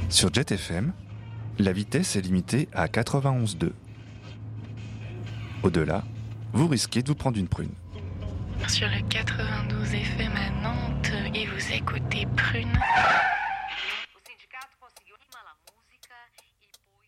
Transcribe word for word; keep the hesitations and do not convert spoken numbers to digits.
Sur Jet F M, la vitesse est limitée à quatre-vingt-onze virgule deux. Au-delà, vous risquez de vous prendre une prune. Sur le quatre-vingt-douze F M à Nantes et vous écoutez Prune.